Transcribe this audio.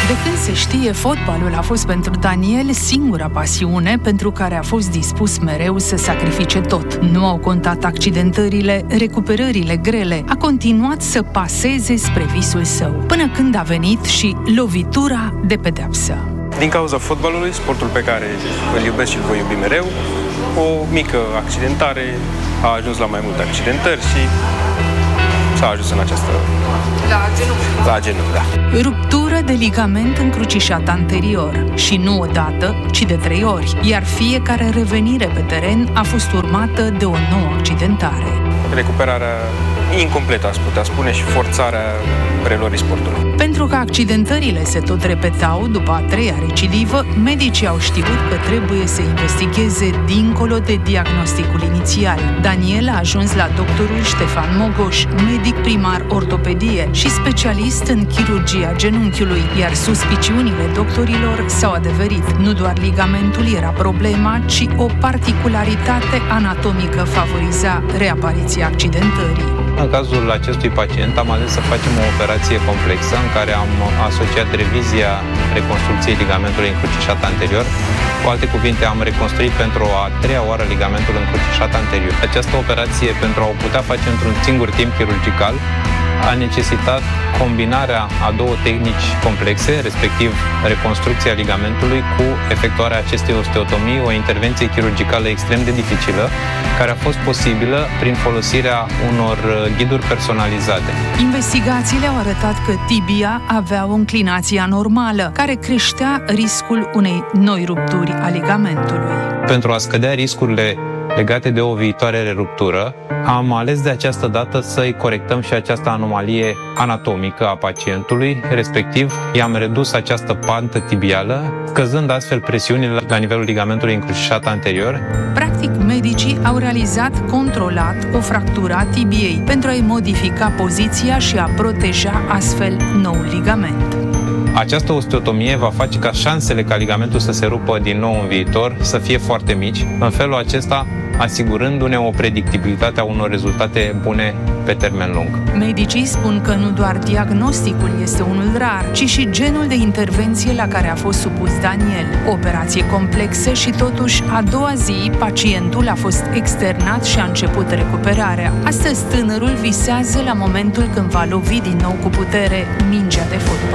De când se știe, fotbalul a fost pentru Daniel singura pasiune pentru care a fost dispus mereu să sacrifice tot. Nu au contat accidentările, recuperările grele, a continuat să paseze spre visul său, până când a venit și lovitura de pedeapsă. Din cauza fotbalului, sportul pe care îl iubesc și îl voi iubi mereu, o mică accidentare a ajuns la mai multe accidentări și s-a ajuns în această... La genunchi, da. Ruptură de ligament încrucișat anterior și nu o dată, ci de 3 ori, iar fiecare revenire pe teren a fost urmată de o nouă accidentare. Recuperarea incompletă, aș putea spune, și forțarea preluării sportului. Pentru că accidentările se tot repetau după a 3-a recidivă, medicii au știut că trebuie să investigheze dincolo de diagnosticul inițial. Daniel a ajuns la doctorul Ștefan Mogoș, medic primar ortopedie și specialist în chirurgia genunchiului, iar suspiciunile doctorilor s-au adeverit. Nu doar ligamentul era problema, ci o particularitate anatomică favoriza reapariția accidentării. În cazul acestui pacient am ales să facem o operație complexă în care am asociat revizia reconstrucției ligamentului încrucișat anterior. Cu alte cuvinte, am reconstruit pentru a 3-a oară ligamentul încrucișat anterior. Această operație, pentru a o putea face într-un singur timp chirurgical, a necesitat combinarea a 2 tehnici complexe, respectiv reconstrucția ligamentului cu efectuarea acestei osteotomii, o intervenție chirurgicală extrem de dificilă, care a fost posibilă prin folosirea unor ghiduri personalizate. Investigațiile au arătat că tibia avea o înclinație anormală, care creștea riscul unei noi rupturi a ligamentului. Pentru a scădea riscurile legate de o viitoare ruptură, am ales de această dată să-i corectăm și această anomalie anatomică a pacientului, respectiv i-am redus această pantă tibială, scăzând astfel presiunile la nivelul ligamentului încrucișat anterior. Practic, medicii au realizat controlat o fractură a tibiei pentru a-i modifica poziția și a proteja astfel noul ligament. Această osteotomie va face ca șansele ca ligamentul să se rupă din nou în viitor să fie foarte mici, în felul acesta asigurându-ne o predictibilitate a unor rezultate bune pe termen lung. Medicii spun că nu doar diagnosticul este unul rar, ci și genul de intervenție la care a fost supus Daniel. O operație complexă și totuși a 2-a zi pacientul a fost externat și a început recuperarea. Astăzi tânărul visează la momentul când va lovi din nou cu putere mingea de fotbal.